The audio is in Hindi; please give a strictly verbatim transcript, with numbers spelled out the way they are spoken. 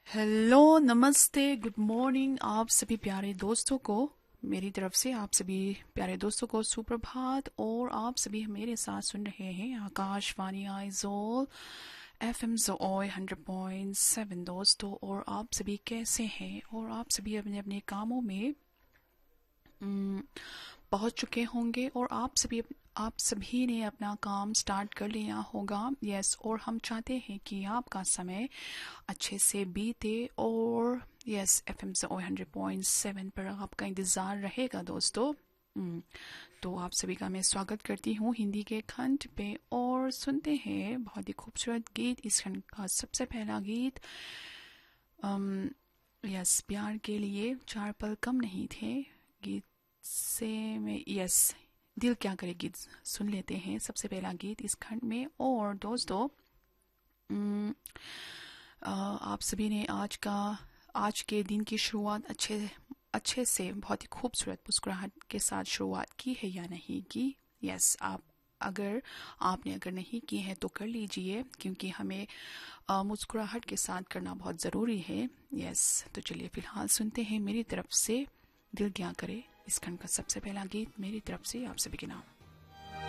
हेलो, नमस्ते, गुड मॉर्निंग आप सभी प्यारे दोस्तों को। मेरी तरफ से आप सभी प्यारे दोस्तों को सुप्रभात। और आप सभी मेरे साथ सुन रहे हैं आकाशवाणी आइजोल एफ एम जोय हंड्रेड पॉइंट सेवन दोस्तों। और आप सभी कैसे हैं? और आप सभी अपने अपने कामों में हम्म, पहुंच चुके होंगे। और आप सभी आप सभी ने अपना काम स्टार्ट कर लिया होगा। यस, और हम चाहते हैं कि आपका समय अच्छे से बीते। और yes, F M O hundred point seven पर आपका इंतज़ार रहेगा दोस्तों। हम्म, तो आप सभी का मैं स्वागत करती हूँ हिंदी के खंड पे। और सुनते हैं बहुत ही खूबसूरत गीत। इस खंड का सबसे पहला गीत अम, यस, प्यार के लिए चार पल कम नहीं थे गीत से मैं यस दिल क्या करे गीत सुन लेते हैं सबसे पहला गीत इस खंड में। और दोस्तों, अम, अ, आप सभी ने आज का आज के दिन की शुरुआत अच्छे अच्छे से बहुत ही खूबसूरत मुस्कुराहट के साथ शुरुआत की है या नहीं की? यस, आप अगर आपने अगर नहीं की है तो कर लीजिए, क्योंकि हमें अ, मुस्कुराहट के साथ करना बहुत ज़रूरी है। यस, तो चलिए फिलहाल सुनते हैं मेरी तरफ से दिल क्या करे इस खंड का सबसे पहला गीत मेरी तरफ से आप सभी के नाम।